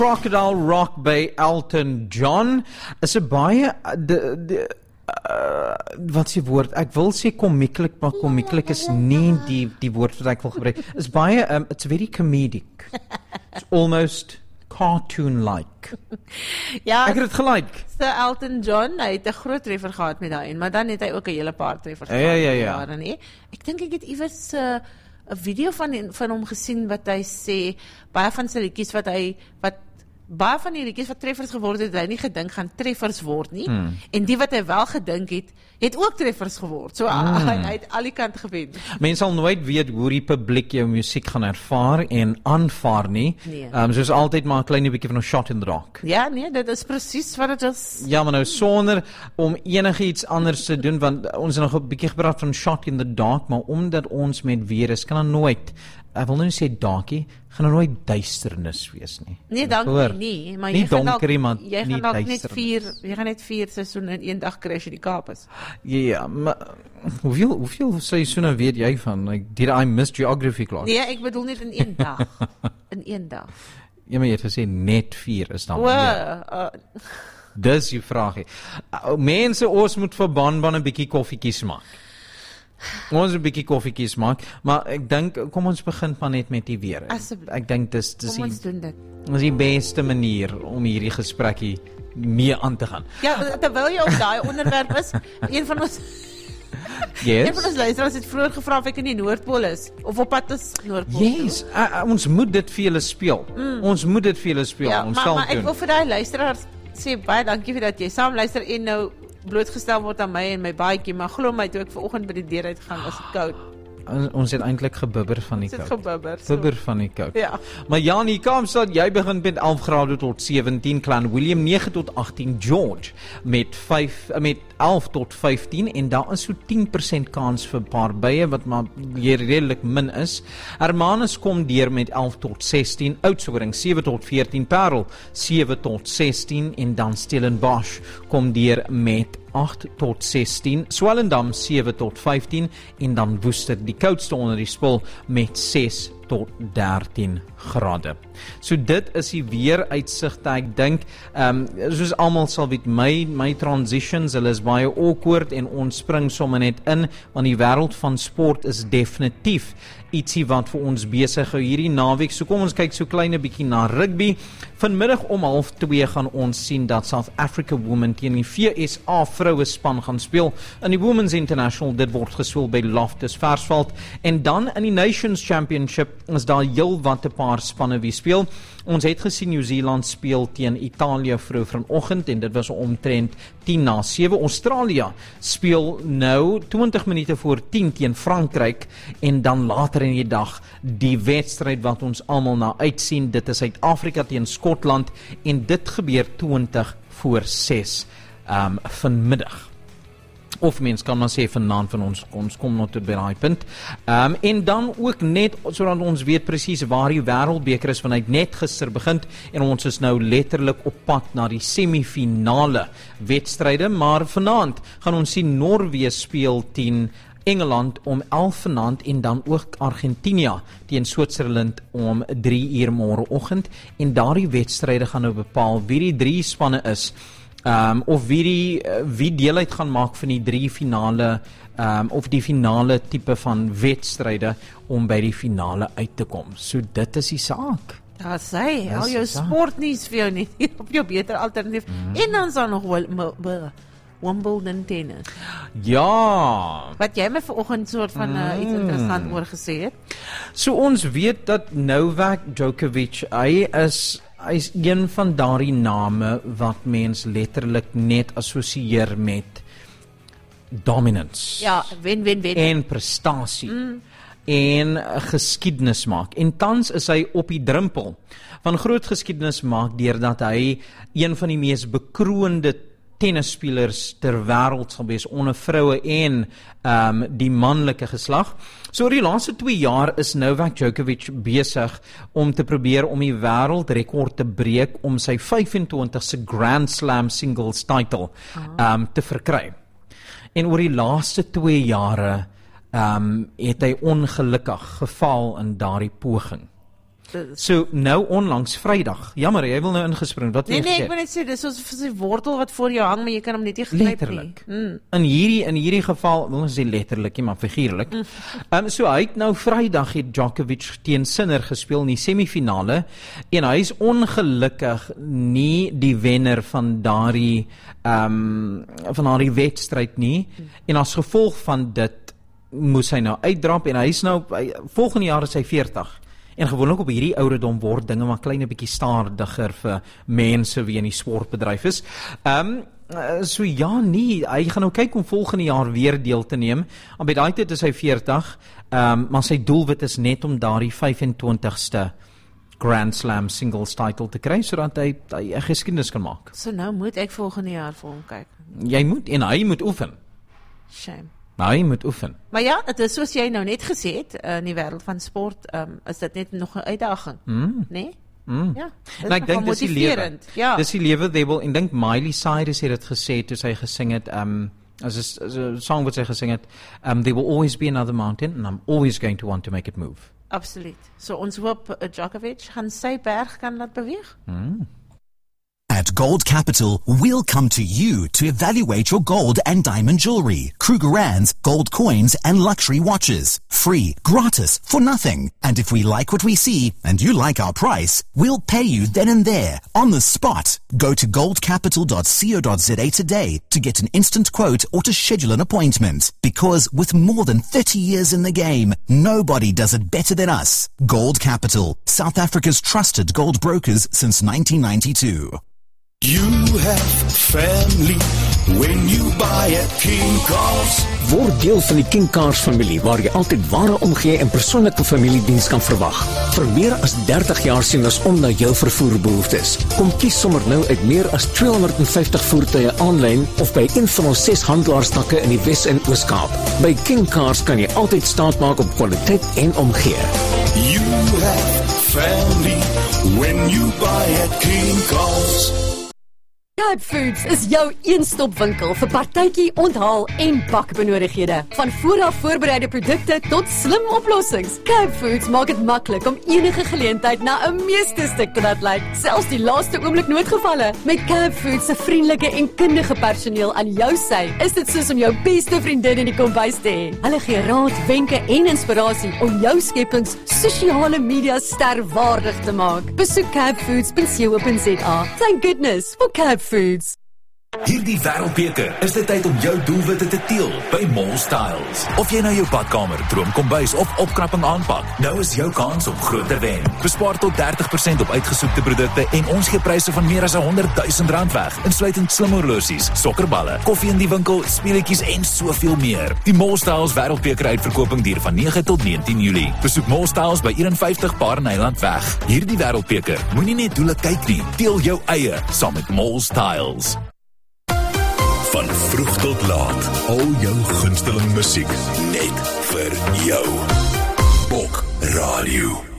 Crocodile Rock by Elton John is 'n baie wat is die woord? Ek wil sê komieklik, maar komieklik is nie die woord wat ek wil gebruik. Is baie it's very comedic. It's almost cartoon-like. Ja, ek het dit gelike. So Elton John, hy het 'n groot treffer gehad met daai, maar dan het hy ook 'n hele paar treffers gehad. Ja. Ek dink ek het iewers 'n video van hom gesien wat hy sê baie van sy liedjies baie van die liedjies wat treffers geword het, hy nie gedink gaan treffers word nie. En die wat hy wel gedink het ook treffers geword. So hy het al die kant gewen. Mens sal nooit weet hoe die publiek jou musiek gaan ervaar en aanvaar nie. Nee. Soos altyd maar 'n klein bietjie van 'n shot in the dark. Ja, nee, dit is presies wat dit is. Ja, maar nou sonder om enigiets anders te doen, want ons het nog 'n bietjie gepraat van shot in the dark, maar omdat ons met weer is, kan er nooit, ek wil nou nie sê darkie, gaan er nooit duisternis wees nie. Nee, dankie nie, maar nie donker, maar jy gaan dalk net 4 seisoene in een dag kry as jy die Kaap is. Ja, maar hoeveel seisoene weet jy van? Like, did I miss geography class? Nee, ek bedoel net in een dag. In een dag. Ja, maar jy het gesê net 4 is dan meer. Dis die vraagie. Mense, ons moet vir Banban 'n bietjie koffietjies maak. Ons 'n bietjie koffietjies maak, maar ek dink kom ons begin maar net met die weer. Ek dink dis kom ons doen dit. Dis die beste manier om hierdie gesprekkie mee aan te gaan. Ja, terwyl jy op daai onderwerp is, een van ons luisteraars het vroeër gevra of ek in die Noordpool is of op pad is Noordpool. Yes, ons moet dit vir julle speel. Ons moet dit vir julle speel. Ja, ons maar ek wil vir daai luisteraars sê baie dankie vir dat jy saam luister en nou blootgestel word aan my en my baadjie, maar glo my, toe ek vanoggend by die deur uit gaan, was dit koud. Ons het eintlik gebibber van die koud. Gebibber van die koud. Ja. Maar ja, in Kaapstad, jy begin met 11 grade tot 17, Clan William 9 tot 18, George met 11 tot 15 en daar is so 10% kans vir 'n paar buie wat maar redelik min is. Hermanus kom deur met 11 tot 16, Oudtshoorn 7 tot 14, Parel 7 tot 16 en dan Stellenbosch kom deur met 8 tot 16, Swellendam 7 tot 15 en dan Woester die koudste onder die spul met 6 tot 13 grade. So dit is die weeruitsigte. Ek dink, soos almal sal weet, my transitions, hulle is baie awkward en ons spring sommer net in, want die wêreld van sport is definitief ietsie wat vir ons besig hou hierdie naweek. So kom ons kyk so klein 'n bietjie na rugby. Vanmiddag om 1:30 gaan ons sien dat South Africa Women teen die VSA vroue span gaan speel in die Women's International. Dit word gespeel by Loftus Versveld en dan in die Nations Championship is daar heelwat 'n paar spanne wie speel. Ons het gesien Nieu-Seeland speel teen Italië vroeg vanoggend en dit was omtrent 10:07. Australië speel nou 20 minute voor 10 teen Frankryk en dan later in die dag die wedstryd wat ons almal na uitsien. Dit is Suid-Afrika teen Skotland en dit gebeur 20 voor 6 vanmiddag. Of mens kan maar sê vanaand van ons kom nog tot by daai punt. En dan ook net sodat ons weet presies waar die wêreldbeker is, want hy het net gister begin en ons is nou letterlik op pad na die semifinale wedstryde, maar vanaand gaan ons sien Noorwe speel teen Engeland om 11 vanaand en dan ook Argentinië teen Switserland om 3 uur môreoggend en daardie wedstryde gaan nou bepaal wie die 3 spanne is. Of wie deel uit gaan maak van die 3 finale of die finale tipe van wedstryde om by die finale uit te kom. So dit is die saak. Daar sê, al jou sportnuus vir jou net hier op jou beter alternatief. En dan is daar nog Wimbledon tennis. Ja. Wat jy my vanoggend soort van iets interessant oor gesê het. So ons weet dat Novak Djokovic, hy is een van daardie name wat mens letterlik net assosieer met dominance. Ja, wen. En prestasie. En geskiedenis maak. En tans is hy op die drempel van groot geskiedenis maak deurdat hy een van die mees bekroonde tennisspelers ter wêreld sal wees onder vroue en die manlike geslag. So die laaste 2 jaar is Novak Djokovic besig om te probeer om die wêreldrekord te breek om sy 25ste Grand Slam singles title te verkry. En oor die laaste 2 jare het hy ongelukkig geval in daardie poging. So nou onlangs Vrydag. Jammer, jy wil nou ingespring. Wat Nee, ek wil net sê dis soos 'n wortel wat voor jou hang, maar jy kan hom net nie gryp nie. Letterlik. In hierdie geval, wil ons sê letterlik, maar figuurlik. So hy het nou Vrydag het Djokovic teen Sinner gespeel in die semifinale en hy is ongelukkig nie die wenner van daardie wedstryd nie. En as gevolg van dit moes hy nou uitdrap en hy is nou volgende jaar is hy 40. En gewoonlik op hierdie ouderdom word dinge maar klein 'n bietjie stadiger vir mense wie in die sportbedryf is. So ja, nee, hy gaan nou kyk om volgende jaar weer deel te neem. Maar by daai tyd is hy 40, maar sy doelwit is net om daardie 25ste Grand Slam singles title te kry sodat hy 'n geskiedenis kan maak. So nou moet ek volgende jaar vir hom kyk. Jy moet en hy moet oefen. Shame. Hy moet oefen. Maar ja, dit is soos jy nou net gesê het, in die wêreld van sport, is dit net nog 'n uitdaging, né? Ja. En ek dink dis die lewe. Ja. Dis die lewe, ek dink Miley Cyrus het dit gesê toe sy gesing het, as 'n song wat sy gesing het, there will always be another mountain and I'm always going to want to make it move. Absoluut. So ons hoop Djokovic gaan sy berg kan laat beweeg. At Gold Capital, we'll come to you to evaluate your gold and diamond jewelry, Krugerrands, gold coins, and luxury watches. Free, gratis, for nothing. And if we like what we see, and you like our price, we'll pay you then and there, on the spot. Go to goldcapital.co.za today to get an instant quote or to schedule an appointment. Because with more than 30 years in the game, nobody does it better than us. Gold Capital, South Africa's trusted gold brokers since 1992. You have family when you buy at King Cars. Word deel van die King Cars familie waar jy altyd ware omgee en persoonlike familiediens kan verwag. Vir meer as 30 jaar sien ons om na jou vervoerbehoeftes. Kom kies sommer nou uit meer as 250 voertuie aanlyn of by een van ons 6 handelaarstakke in die Wes- en Oos-Kaap. By King Cars kan jy altyd staat maak op kwaliteit en omgee. You have family when you buy at King Cars. Cape Foods is jou een-stop winkel vir partytjie, onthaal en bakbenodighede. Van vooraf voorbereide produkte tot slim oplossings. Cape Foods maak dit maklik om enige geleentheid na 'n meesterstuk te laat lyk, selfs die laaste oomblik noodgevalle. Met Cape Foods se vriendelike en kundige personeel aan jou sy, is dit soos om jou beste vriendin in die kombuis te hê. Hulle gee raad, wenke en inspirasie om jou skepings sosiale media sterwaardig te maak. Besoek capefoods.co.za. Thank goodness for Cape Foods. Hierdie wêreldbeker is dit tyd om jou doelwitte te teel by Mall Styles. Of jy nou jou badkamer, droomkombuis of opknapping aanpak, nou is jou kans om groot te wen. Bespaar tot 30% op uitgesoekte produkte en ons gee pryse van meer as R100,000 weg, insluitend slim horlosies, sokkerballe, koffie in die winkel, speletjies en soveel meer. Die Mall Styles wêreldbeker uitverkoping duur van 9 tot 19 Julie. Besoek Mall Styles by 51 Paardeneiland weg. Hierdie wêreldbeker moenie net doele kyk nie, teel jou eie saam met Mall Styles. Van vroeg tot laat, al jou gunsteling musiek, net vir jou. Bok Radio.